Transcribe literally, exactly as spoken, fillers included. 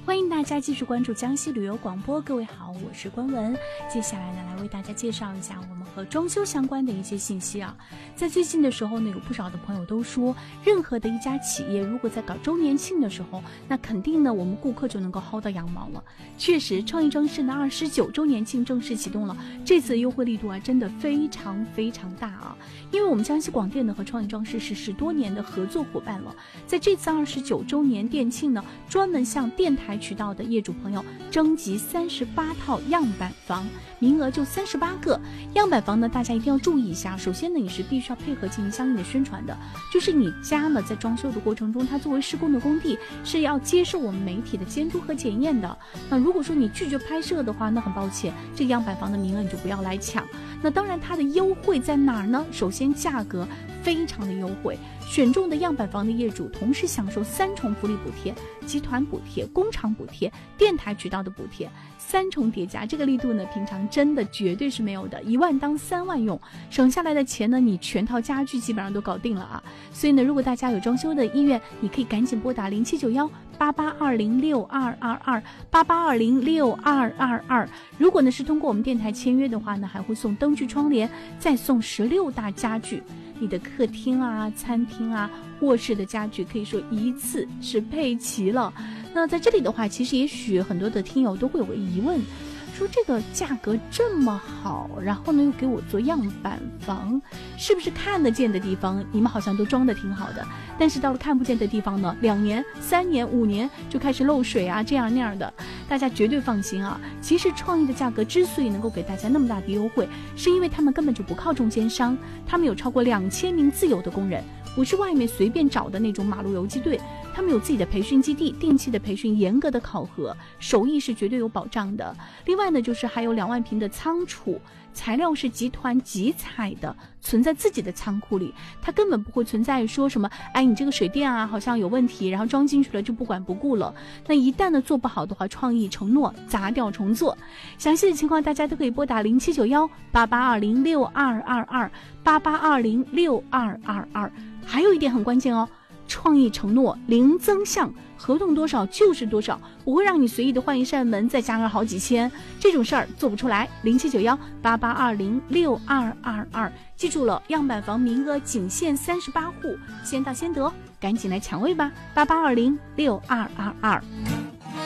欢迎大家继续关注江西旅游广播，各位好，我是关文。接下来呢，来为大家介绍一下我们和装修相关的一些信息啊。在最近的时候呢，有不少的朋友都说，任何的一家企业如果在搞周年庆的时候，那肯定呢我们顾客就能够薅到羊毛了。确实，创意装饰呢二十九周年庆正式启动了，这次优惠力度啊真的非常非常大啊。因为我们江西广电呢和创意装饰是十多年的合作伙伴了，在这次二十九周年店庆呢，专门向电台渠道的业主朋友征集三十八套样板房，名额就三十八个。样板房呢，大家一定要注意一下。首先呢，你是必须要配合进行相应的宣传的，就是你家呢在装修的过程中，它作为施工的工地是要接受我们媒体的监督和检验的。那如果说你拒绝拍摄的话，那很抱歉，这个样板房的名额你就不要来抢。那当然，它的优惠在哪儿呢？首先价格非常的优惠，选中的样板房的业主同时享受三重福利补贴：集团补贴、工厂补贴、电台渠道的补贴，三重叠加，这个力度呢，平常真的绝对是没有的，一万当三万用，省下来的钱呢，你全套家具基本上都搞定了啊！所以呢，如果大家有装修的意愿，你可以赶紧拨打零七九幺八八二零六二二二八八二零六二二二。如果呢是通过我们电台签约的话呢，还会送灯具窗帘，再送十六大家具。你的客厅啊、餐厅啊、卧室的家具可以说一次是配齐了。那在这里的话，其实也许很多的听友都会有个疑问，说这个价格这么好，然后呢又给我做样板房，是不是看得见的地方你们好像都装得挺好的，但是到了看不见的地方呢，两年、三年、五年就开始漏水啊，这样那样的。大家绝对放心啊！其实创意的价格之所以能够给大家那么大的优惠，是因为他们根本就不靠中间商，他们有超过两千名自有的工人，不是外面随便找的那种马路游击队，他们有自己的培训基地，定期的培训，严格的考核，手艺是绝对有保障的。另外呢，就是还有两万平的仓储，材料是集团集采的，存在自己的仓库里，它根本不会存在说什么，哎，你这个水电啊好像有问题，然后装进去了就不管不顾了。那一旦呢做不好的话，创意承诺砸掉重做。详细的情况大家都可以拨打零七九幺八八二零六二二二八八二零六二二二。还有一点很关键哦，创意承诺零增项，合同多少就是多少，不会让你随意的换一扇门再加上好几千，这种事儿做不出来。零七九幺八八二零六二二二，记住了，样板房名额仅限三十八户，先到先得，赶紧来抢位吧！八八二零六二二二。